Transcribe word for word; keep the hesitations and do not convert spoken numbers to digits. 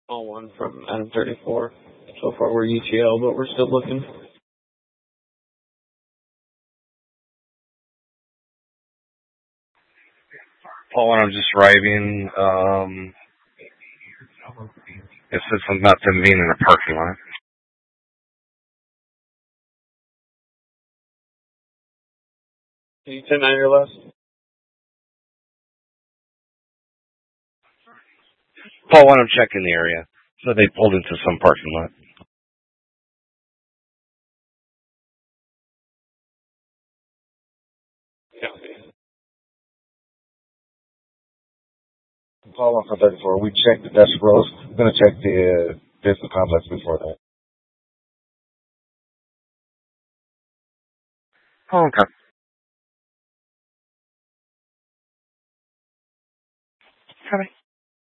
All one from Adam thirty-four. So far we're U T L, but we're still looking. Paul, when I'm just driving, um, it said something about them being in a parking lot. Can you ten nine your last? Paul, when I'm checking the area, so they pulled into some parking lot. Copy. Paul one for thirty-four. We checked the Dutch Rose. We're going to check the uh, business complex before that. Oh, okay. Copy.